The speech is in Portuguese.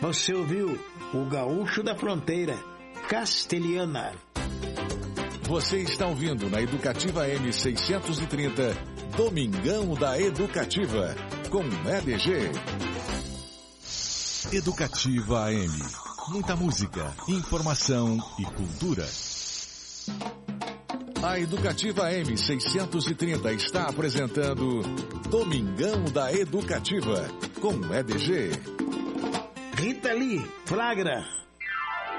Você ouviu o Gaúcho da Fronteira, Castelhana. Você está ouvindo na Educativa M630, Domingão da Educativa, com EDG. Educativa AM. Muita música, informação e cultura. A Educativa M630 está apresentando Domingão da Educativa, com EDG. Rita Lee, Flagra.